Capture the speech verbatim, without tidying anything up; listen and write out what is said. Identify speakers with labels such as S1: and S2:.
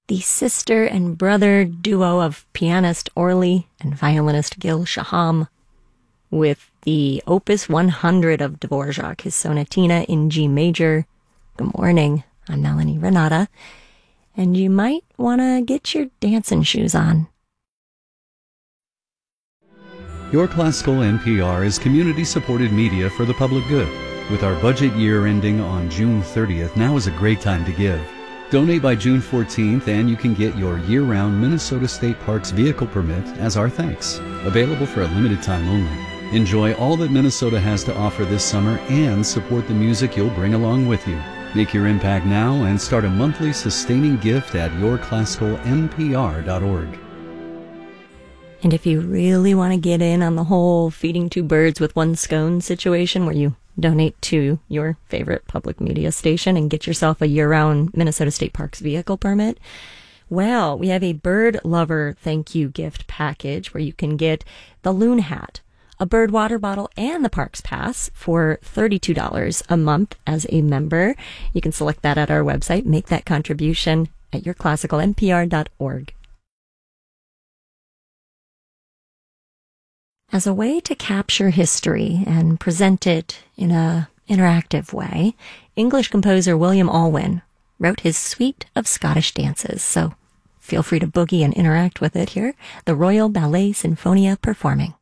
S1: the sister and brother duo of pianist Orly and violinist Gil Shaham, with the Opus one hundred of Dvorak, his Sonatina in G major. Good morning, I'm Melanie Renata, and you might want to get your dancing shoes on.
S2: Your Classical N P R is community-supported media for the public good. With our budget year ending on June thirtieth, now is a great time to give. Donate by June fourteenth and you can get your year-round Minnesota State Parks vehicle permit as our thanks. Available for a limited time only. Enjoy all that Minnesota has to offer this summer and support the music you'll bring along with you. Make your impact now and start a monthly sustaining gift at your classical n p r dot org.
S1: And if you really want to get in on the whole feeding two birds with one scone situation where you donate to your favorite public media station and get yourself a year-round Minnesota State Parks vehicle permit, well, we have a bird lover thank you gift package where you can get the loon hat, a bird water bottle, and the Parks Pass for thirty-two dollars a month as a member. You can select that at our website. Make that contribution at your classical n p r dot org. As a way to capture history and present it in a interactive way, English composer William Alwyn wrote his suite of Scottish dances. So feel free to boogie and interact with it here. The Royal Ballet Sinfonia performing.